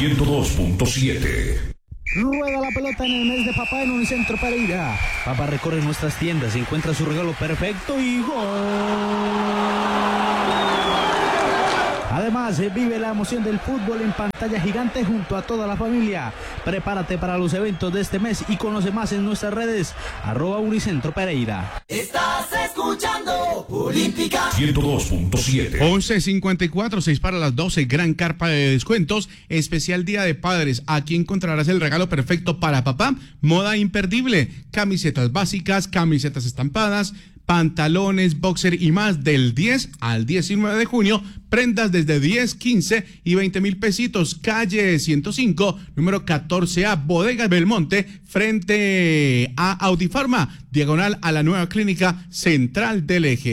102.7. Rueda la pelota en el mes de papá en Unicentro Pereira. Papá recorre nuestras tiendas y encuentra su regalo perfecto y ¡gol! Además, vive la emoción del fútbol en pantalla gigante junto a toda la familia. Prepárate para los eventos de este mes y conoce más en nuestras redes, @Unicentro Pereira. Estás escuchando Olímpica 102.7. 11:54, 6 para las 12, gran carpa de descuentos, especial Día de Padres. Aquí encontrarás el regalo perfecto para papá, moda imperdible, camisetas básicas, camisetas estampadas, pantalones, boxer y más del 10 al 19 de junio, prendas desde 10, 15 y 20,000 pesitos, calle 105, número 14A, Bodegas Belmonte, frente a Audifarma, diagonal a la nueva clínica central del Eje.